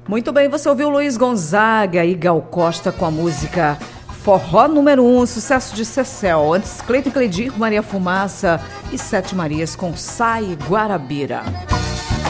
Muito bem, você ouviu Luiz Gonzaga e Gal Costa com a música Forró número 1, sucesso de Cecel. Antes, Cleiton e Cledir, Maria Fumaça e Sete Marias com Sai Guarabira.